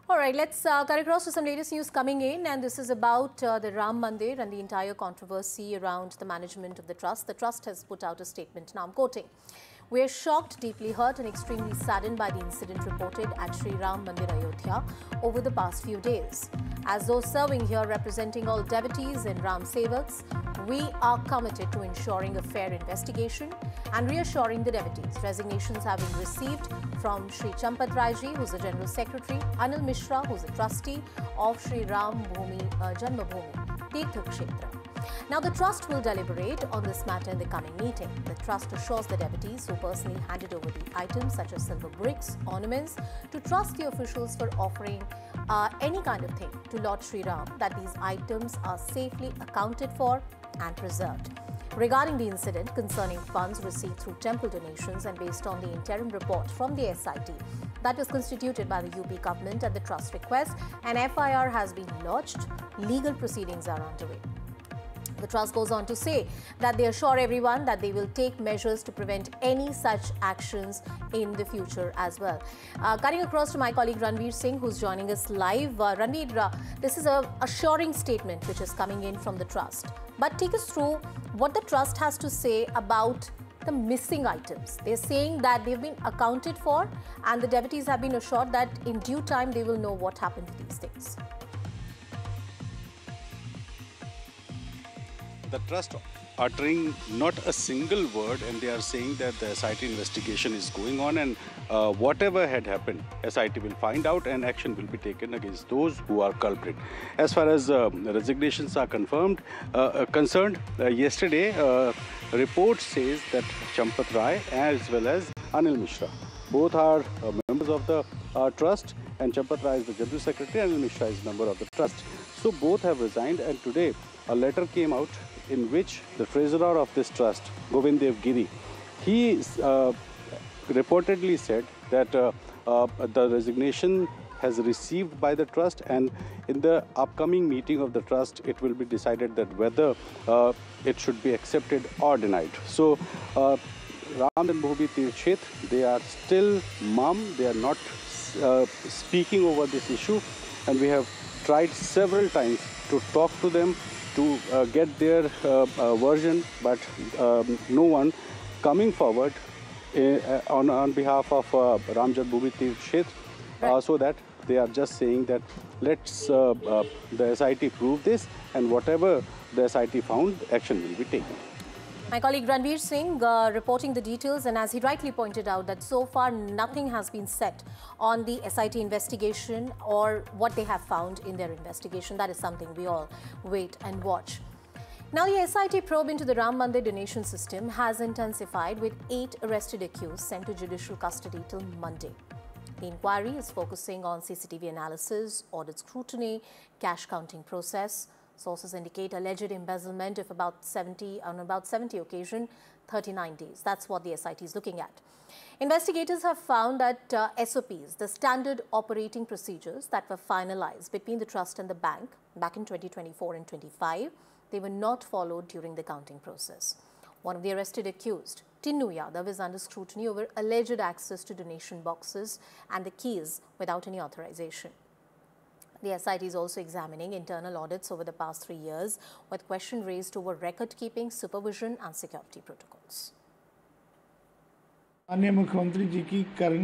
All right, let's cut across to some latest news coming in, and this is about the Ram Mandir and the entire controversy around the management of the trust. The trust has put out a statement. Now I'm quoting. We are shocked, deeply hurt and extremely saddened by the incident reported at Sri Ram Mandir Ayodhya over the past few days. As those serving here representing all devotees and Ram Sevaks, we are committed to ensuring a fair investigation and reassuring the devotees. Resignations have been received from Sri Champat Raiji, who is the General Secretary, Anil Mishra, who is a trustee of Sri Ram Janmabhoomi Tirtha Kshetra. Now, the trust will deliberate on this matter in the coming meeting. The trust assures the devotees who personally handed over the items such as silver bricks, ornaments, to trust the officials for offering any kind of thing to Lord Sri Ram, that these items are safely accounted for and preserved. Regarding the incident concerning funds received through temple donations and based on the interim report from the SIT that was constituted by the UP government at the trust request, an FIR has been lodged. Legal proceedings are underway. The trust goes on to say that they assure everyone that they will take measures to prevent any such actions in the future as well. Cutting across to my colleague Ranveer Singh, who's joining us live. Ranveer, this is an assuring statement which is coming in from the trust. But take us through what the trust has to say about the missing items. They're saying that they've been accounted for and the devotees have been assured that in due time they will know what happened to these things. The trust uttering not a single word, and they are saying that the SIT investigation is going on, and whatever had happened, SIT will find out and action will be taken against those who are culprit. As far as resignations are concerned, yesterday report says that Champat Rai as well as Anil Mishra, both are members of the trust, and Champat Rai is the General Secretary, Anil Mishra is a member of the trust. So both have resigned, and today a letter came out in which the treasurer of this trust, Govind Dev Giri, he reportedly said that the resignation has received by the trust, and in the upcoming meeting of the trust, it will be decided that whether it should be accepted or denied. So, Ram Janmabhoomi Tirtha Kshetra, they are still mum, they are not speaking over this issue, and we have tried several times to talk to them, to get their version, but no one coming forward on behalf of Ram Janmabhoomi Tirtha Kshetra, so that they are just saying that let's the SIT prove this, and whatever the SIT found, action will be taken. My colleague Ranveer Singh reporting the details, and as he rightly pointed out that so far nothing has been said on the SIT investigation or what they have found in their investigation. That is something we all wait and watch. Now the SIT probe into the Ram Mandir donation system has intensified, with 8 arrested accused sent to judicial custody till Monday. The inquiry is focusing on CCTV analysis, audit scrutiny, cash counting process. Sources indicate alleged embezzlement of about 70 occasions, 39 days. That's what the SIT is looking at. Investigators have found that SOPs, the standard operating procedures that were finalized between the trust and the bank back in 2024 and 25, they were not followed during the counting process. One of the arrested accused, Tinnu Yadav, is under scrutiny over alleged access to donation boxes and the keys without any authorization. The SIT is also examining internal audits over the past 3 years, with questions raised over record-keeping, supervision and security protocols. माननीय मुख्यमंत्री जी की